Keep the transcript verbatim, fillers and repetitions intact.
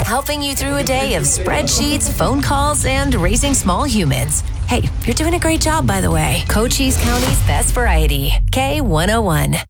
helping you through a day of spreadsheets, phone calls, and raising small humans. Hey, you're doing a great job, by the way. Cochise County's best variety, K one oh one.